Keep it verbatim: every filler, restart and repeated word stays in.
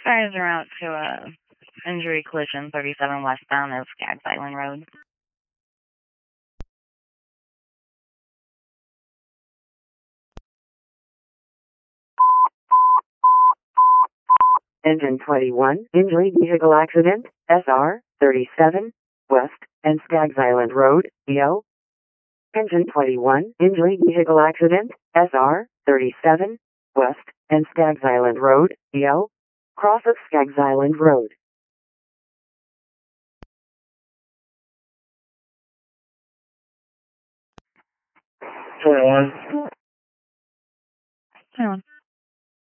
Fires are out to a injury collision thirty-seven westbound of Skaggs Island Road. Engine twenty-one, injury vehicle accident, S R thirty-seven, West and Skaggs Island Road, E O. Engine twenty-one, injury vehicle accident, S R thirty-seven, West and Skaggs Island Road, E O. Cross of Skaggs Island Road. twenty-one. twenty-one.